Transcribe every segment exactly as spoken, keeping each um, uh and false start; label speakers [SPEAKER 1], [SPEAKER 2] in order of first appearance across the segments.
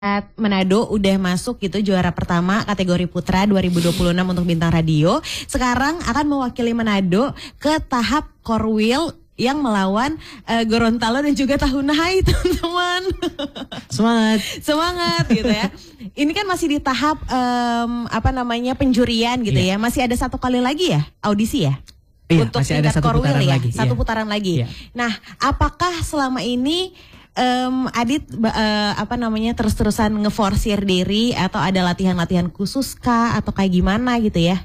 [SPEAKER 1] Manado udah masuk gitu juara pertama kategori putra dua ribu dua puluh enam untuk Bintang Radio. Sekarang akan mewakili Manado ke tahap Korwil yang melawan uh, Gorontalo dan juga Tahuna. Hai teman-teman.
[SPEAKER 2] Semangat.
[SPEAKER 1] Semangat gitu ya. Ini kan masih di tahap um, apa namanya penjurian gitu yeah. ya. Masih ada satu kali lagi ya audisi ya?
[SPEAKER 2] Iya,
[SPEAKER 1] untuk
[SPEAKER 2] masih ada satu
[SPEAKER 1] Korwil
[SPEAKER 2] putaran
[SPEAKER 1] ya?
[SPEAKER 2] lagi.
[SPEAKER 1] Satu
[SPEAKER 2] iya.
[SPEAKER 1] putaran lagi.
[SPEAKER 2] Iya.
[SPEAKER 1] Nah, apakah selama ini Um, Adit uh, apa namanya terus-terusan ngeforsir diri atau ada latihan-latihan khusus kah atau kayak gimana gitu ya?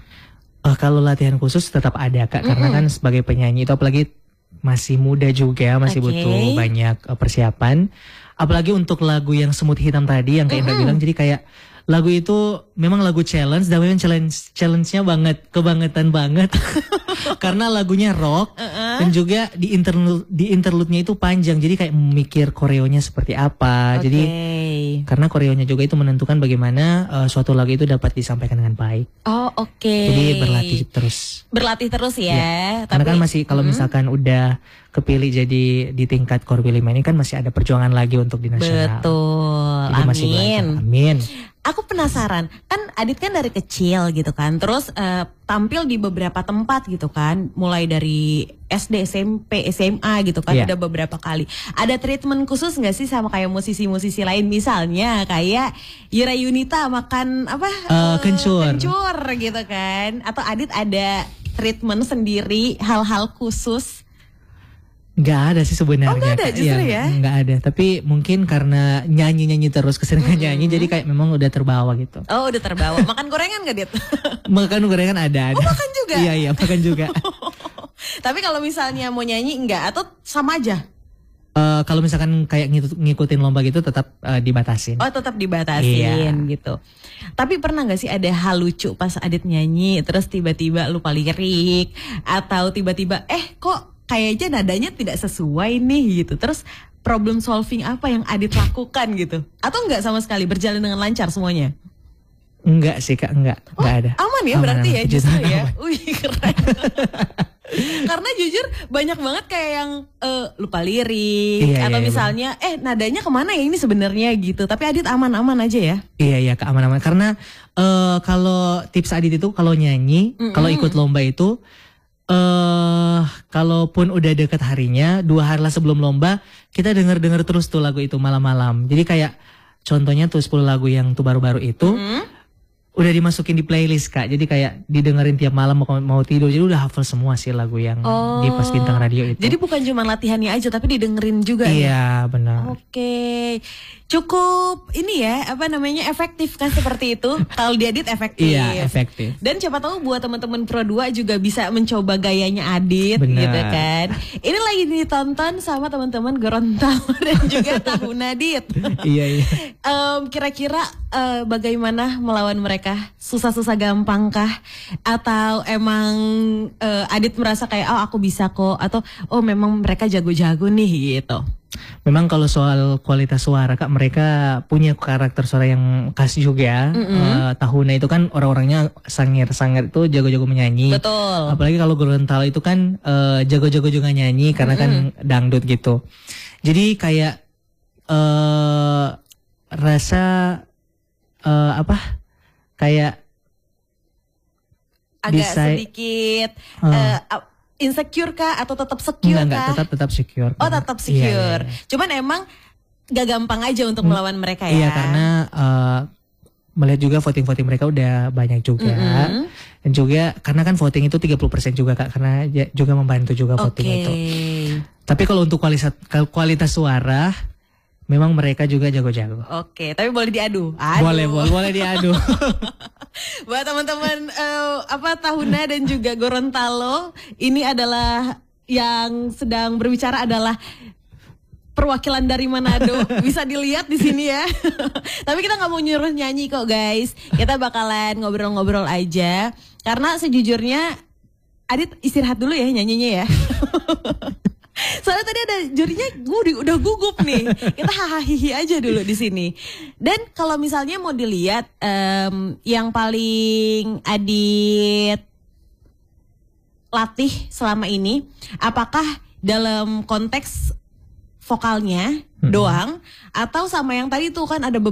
[SPEAKER 2] Uh, kalau latihan khusus tetap ada kak, mm-hmm. karena kan sebagai penyanyi itu apalagi masih muda juga, masih okay. butuh banyak uh, persiapan. Apalagi untuk lagu yang Semut Hitam tadi yang kayak mm-hmm. Indra bilang, jadi kayak lagu itu memang lagu challenge dan memang challenge challenge-nya banget, kebangetan banget. Karena lagunya rock uh-uh. dan juga di interlude di interlude-nya itu panjang. Jadi kayak mikir koreonya seperti apa. Okay. Jadi karena koreonya juga itu menentukan bagaimana uh, suatu lagu itu dapat disampaikan dengan baik.
[SPEAKER 1] Oh, oke. Okay.
[SPEAKER 2] Jadi berlatih terus.
[SPEAKER 1] Berlatih terus ya.
[SPEAKER 2] ya. Karena kan masih kalau hmm. misalkan udah kepilih jadi di tingkat Korwil lima ini kan masih ada perjuangan lagi untuk di nasional.
[SPEAKER 1] Betul.
[SPEAKER 2] Jadi
[SPEAKER 1] amin.
[SPEAKER 2] Masih Amin.
[SPEAKER 1] Aku penasaran, kan Adit kan dari kecil gitu kan, terus uh, tampil di beberapa tempat gitu kan, mulai dari S D, S M P, S M A gitu kan, yeah. udah beberapa kali. Ada treatment khusus nggak sih sama kayak musisi-musisi lain, misalnya kayak Yura Yunita makan apa?
[SPEAKER 2] Uh, kencur.
[SPEAKER 1] Kencur gitu kan, atau Adit ada treatment sendiri, hal-hal khusus?
[SPEAKER 2] Nggak ada sih sebenarnya.
[SPEAKER 1] Oh nggak ada justru ya?
[SPEAKER 2] Nggak ada, tapi mungkin karena nyanyi-nyanyi terus, keseringan mm-hmm. nyanyi, jadi kayak memang udah terbawa gitu.
[SPEAKER 1] Oh udah terbawa, makan gorengan gak Dit?
[SPEAKER 2] Makan gorengan ada, ada.
[SPEAKER 1] Oh makan juga?
[SPEAKER 2] Iya, iya makan juga.
[SPEAKER 1] Tapi kalau misalnya mau nyanyi enggak, atau sama aja?
[SPEAKER 2] Uh, kalau misalkan kayak ngikutin lomba gitu tetap uh, dibatasin.
[SPEAKER 1] Oh tetap dibatasin
[SPEAKER 2] iya.
[SPEAKER 1] gitu. Tapi pernah gak sih ada hal lucu pas Adit nyanyi, terus tiba-tiba lupa lirik, atau tiba-tiba eh kok kayaknya nadanya tidak sesuai nih gitu. Terus problem solving apa yang Adit lakukan gitu? Atau enggak sama sekali berjalan dengan lancar semuanya?
[SPEAKER 2] Enggak sih kak, enggak.
[SPEAKER 1] Oh,
[SPEAKER 2] enggak ada.
[SPEAKER 1] Aman ya
[SPEAKER 2] aman,
[SPEAKER 1] berarti
[SPEAKER 2] aman.
[SPEAKER 1] ya justru ya. Wih keren. Karena jujur banyak banget kayak yang uh, lupa lirik.
[SPEAKER 2] Iya,
[SPEAKER 1] atau
[SPEAKER 2] iya,
[SPEAKER 1] misalnya iya, eh nadanya kemana ya ini sebenarnya gitu. Tapi Adit aman-aman aja ya?
[SPEAKER 2] Iya iya kak, aman-aman. Karena uh, kalau tips Adit itu kalau nyanyi, mm-hmm. kalau ikut lomba itu Eh, uh, kalaupun udah deket harinya, dua hari lah sebelum lomba, kita denger-denger terus tuh lagu itu malam-malam. Jadi kayak contohnya tuh sepuluh lagu yang tuh baru-baru itu, mm-hmm. udah dimasukin di playlist kak. Jadi kayak didengerin tiap malam mau, mau tidur. Jadi udah hafal semua sih lagu yang oh, di Pas Bintang Radio itu.
[SPEAKER 1] Jadi bukan cuma latihannya aja, tapi didengerin juga.
[SPEAKER 2] Iya ya? Benar.
[SPEAKER 1] Oke. Okay. Cukup ini ya, apa namanya, efektif kan seperti itu. Kalau diedit efektif.
[SPEAKER 2] Iya, efektif.
[SPEAKER 1] Dan siapa tahu buat teman-teman Pro dua juga bisa mencoba gayanya Adit. Bener. Gitu kan. Ini lagi ditonton sama teman-teman Gorontalo dan juga Tahuna Dit.
[SPEAKER 2] Iya, iya.
[SPEAKER 1] Um, kira-kira uh, bagaimana melawan mereka? Susah-susah gampang kah? Atau emang uh, Adit merasa kayak oh aku bisa kok, atau oh memang mereka jago-jago nih gitu?
[SPEAKER 2] Memang kalau soal kualitas suara kak, mereka punya karakter suara yang khas juga. Mm-hmm. uh, Tahuna itu kan orang-orangnya sangir-sangir itu jago-jago menyanyi.
[SPEAKER 1] Betul.
[SPEAKER 2] Apalagi kalau Gorontalo itu kan uh, jago-jago juga nyanyi karena mm-hmm. kan dangdut gitu. Jadi kayak uh, rasa uh, apa? Kayak
[SPEAKER 1] agak
[SPEAKER 2] bisa,
[SPEAKER 1] sedikit. Uh, uh, insecure kah atau tetap secure
[SPEAKER 2] enggak,
[SPEAKER 1] kah?
[SPEAKER 2] Enggak, tetap tetap secure.
[SPEAKER 1] Oh, tetap secure.
[SPEAKER 2] Iya, iya.
[SPEAKER 1] Cuman emang gak gampang aja untuk melawan mereka ya.
[SPEAKER 2] Iya, karena uh, melihat juga voting-voting mereka udah banyak juga. Mm-hmm. Dan juga karena kan voting itu tiga puluh persen juga Kak, karena juga membantu juga voting okay. itu. Tapi kalau untuk kualitas kualitas suara memang mereka juga jago-jago.
[SPEAKER 1] Oke, tapi boleh diadu.
[SPEAKER 2] Aduh. Boleh, boleh, boleh diadu.
[SPEAKER 1] Buat teman-teman uh, apa Tahuna dan juga Gorontalo, ini adalah yang sedang berbicara adalah perwakilan dari Manado. Bisa dilihat di sini ya. Tapi kita nggak mau nyuruh nyanyi kok guys. Kita bakalan ngobrol-ngobrol aja. Karena sejujurnya Adit istirahat dulu ya nyanyinya ya. Soalnya tadi ada jurinya gue udah gugup nih. Kita hahaha aja dulu di sini. Dan kalau misalnya mau dilihat um, yang paling Adit latih selama ini, apakah dalam konteks vokalnya
[SPEAKER 2] Mm-mm.
[SPEAKER 1] doang atau sama yang tadi tuh kan ada